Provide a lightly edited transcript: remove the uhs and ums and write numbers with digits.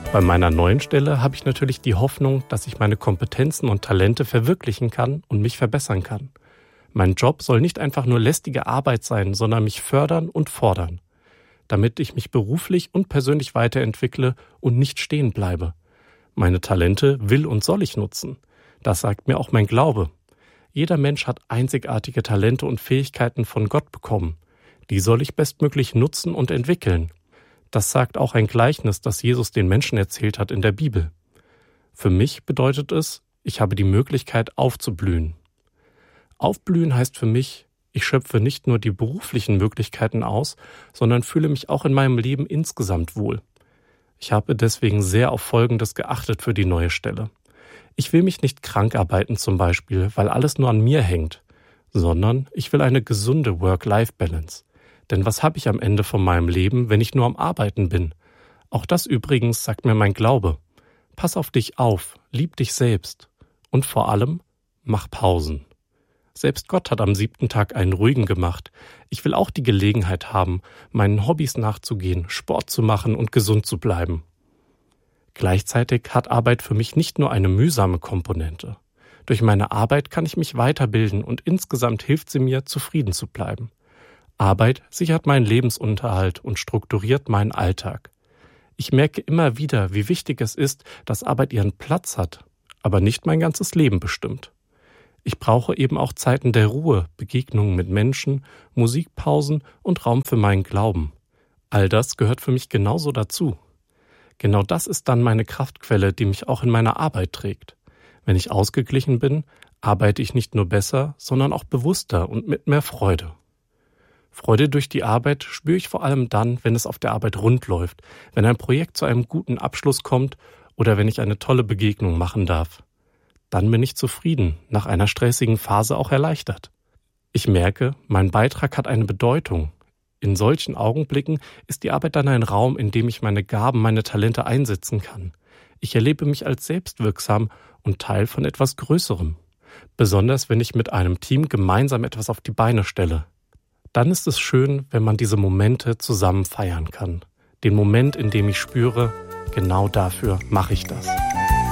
Bei meiner neuen Stelle habe ich natürlich die Hoffnung, dass ich meine Kompetenzen und Talente verwirklichen kann und mich verbessern kann. Mein Job soll nicht einfach nur lästige Arbeit sein, sondern mich fördern und fordern, damit ich mich beruflich und persönlich weiterentwickle und nicht stehen bleibe. Meine Talente will und soll ich nutzen. Das sagt mir auch mein Glaube. Jeder Mensch hat einzigartige Talente und Fähigkeiten von Gott bekommen. Die soll ich bestmöglich nutzen und entwickeln. Das sagt auch ein Gleichnis, das Jesus den Menschen erzählt hat in der Bibel. Für mich bedeutet es, ich habe die Möglichkeit aufzublühen. Aufblühen heißt für mich, ich schöpfe nicht nur die beruflichen Möglichkeiten aus, sondern fühle mich auch in meinem Leben insgesamt wohl. Ich habe deswegen sehr auf Folgendes geachtet für die neue Stelle. Ich will mich nicht krank arbeiten zum Beispiel, weil alles nur an mir hängt, sondern ich will eine gesunde Work-Life-Balance. Denn was habe ich am Ende von meinem Leben, wenn ich nur am Arbeiten bin? Auch das übrigens sagt mir mein Glaube. Pass auf dich auf, lieb dich selbst und vor allem, mach Pausen. Selbst Gott hat am 7. Tag einen ruhigen gemacht. Ich will auch die Gelegenheit haben, meinen Hobbys nachzugehen, Sport zu machen und gesund zu bleiben. Gleichzeitig hat Arbeit für mich nicht nur eine mühsame Komponente. Durch meine Arbeit kann ich mich weiterbilden und insgesamt hilft sie mir, zufrieden zu bleiben. Arbeit sichert meinen Lebensunterhalt und strukturiert meinen Alltag. Ich merke immer wieder, wie wichtig es ist, dass Arbeit ihren Platz hat, aber nicht mein ganzes Leben bestimmt. Ich brauche eben auch Zeiten der Ruhe, Begegnungen mit Menschen, Musikpausen und Raum für meinen Glauben. All das gehört für mich genauso dazu. Genau das ist dann meine Kraftquelle, die mich auch in meiner Arbeit trägt. Wenn ich ausgeglichen bin, arbeite ich nicht nur besser, sondern auch bewusster und mit mehr Freude. Freude durch die Arbeit spüre ich vor allem dann, wenn es auf der Arbeit rund läuft, wenn ein Projekt zu einem guten Abschluss kommt oder wenn ich eine tolle Begegnung machen darf. Dann bin ich zufrieden, nach einer stressigen Phase auch erleichtert. Ich merke, mein Beitrag hat eine Bedeutung. In solchen Augenblicken ist die Arbeit dann ein Raum, in dem ich meine Gaben, meine Talente einsetzen kann. Ich erlebe mich als selbstwirksam und Teil von etwas Größerem. Besonders wenn ich mit einem Team gemeinsam etwas auf die Beine stelle. Dann ist es schön, wenn man diese Momente zusammen feiern kann. Den Moment, in dem ich spüre, genau dafür mache ich das.